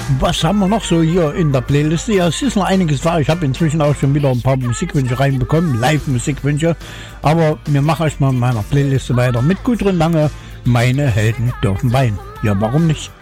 Was haben wir noch so hier in der Playliste? Ja, es ist noch einiges da. Ich habe inzwischen auch schon wieder ein paar Musikwünsche reinbekommen, Live-Musikwünsche. Aber wir machen erstmal in meiner Playliste weiter mit Gudrun Lange. Meine Helden dürfen weinen. Ja, warum nicht?